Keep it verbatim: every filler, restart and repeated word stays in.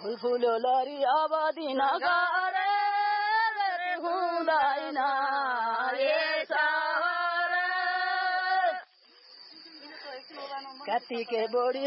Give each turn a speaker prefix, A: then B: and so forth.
A: फुलफुलो लरी अब दिन गरे हुँदैन कात्तिके बोडी